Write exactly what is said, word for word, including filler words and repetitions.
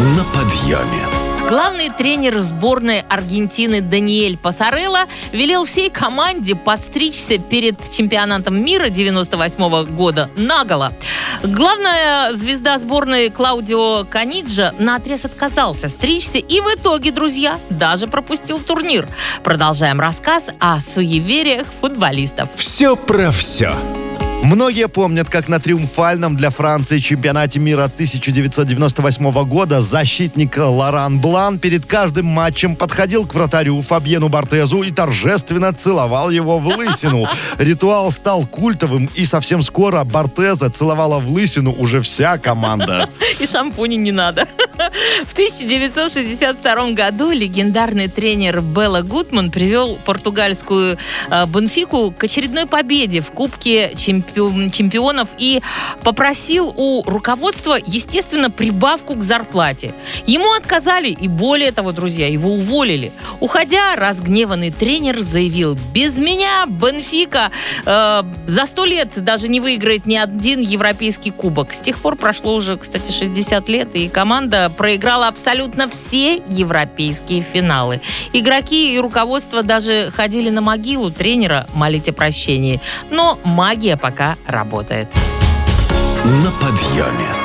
На подъеме. Главный тренер сборной Аргентины Даниэль Пассарелло велел всей команде подстричься перед чемпионатом мира девяносто восьмого года наголо. Главная звезда сборной Клаудио Каниджа наотрез отказался стричься и в итоге, друзья, даже пропустил турнир. Продолжаем рассказ о суевериях футболистов. Все про все. Многие помнят, как на триумфальном для Франции чемпионате мира тысяча девятьсот девяносто восьмого года защитник Лоран Блан перед каждым матчем подходил к вратарю Фабьену Бартезу и торжественно целовал его в лысину. Ритуал стал культовым, и совсем скоро Бартеза целовала в лысину уже вся команда. И шампуня не надо. В тысяча девятьсот шестьдесят втором году легендарный тренер Белла Гутман привел португальскую э, Бенфику к очередной победе в Кубке чемпионов чемпионов и попросил у руководства, естественно, прибавку к зарплате. Ему отказали, и более того, друзья, его уволили. Уходя, разгневанный тренер заявил: без меня Бенфика э, за сто лет даже не выиграет ни один европейский кубок. С тех пор прошло уже, кстати, шестьдесят лет, и команда проиграла абсолютно все европейские финалы. Игроки и руководство даже ходили на могилу тренера молить о прощении. Но магия пока работает. На подъеме.